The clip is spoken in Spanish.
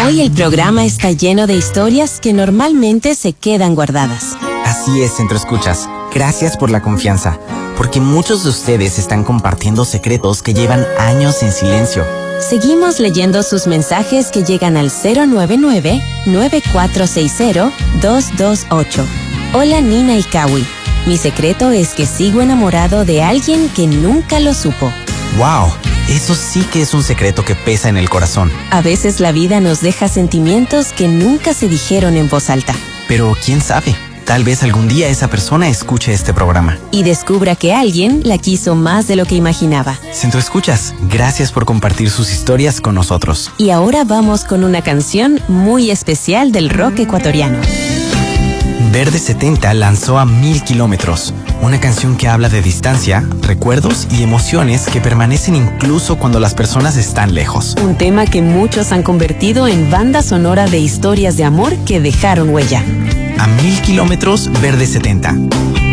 Hoy el programa está lleno de historias que normalmente se quedan guardadas. Así es, Centro Escuchas. Gracias por la confianza, porque muchos de ustedes están compartiendo secretos que llevan años en silencio. Seguimos leyendo sus mensajes que llegan al 099-9460-228. Hola Nina y Kawi. Mi secreto es que sigo enamorado de alguien que nunca lo supo. ¡Wow! Eso sí que es un secreto que pesa en el corazón. A veces la vida nos deja sentimientos que nunca se dijeron en voz alta. Pero quién sabe, tal vez algún día esa persona escuche este programa y descubra que alguien la quiso más de lo que imaginaba. Centro Escuchas, gracias por compartir sus historias con nosotros. Y ahora vamos con una canción muy especial del rock ecuatoriano. Verde 70 lanzó a 1000 kilómetros, una canción que habla de distancia, recuerdos y emociones que permanecen incluso cuando las personas están lejos. Un tema que muchos han convertido en banda sonora de historias de amor que dejaron huella. A 1000 kilómetros, Verde 70.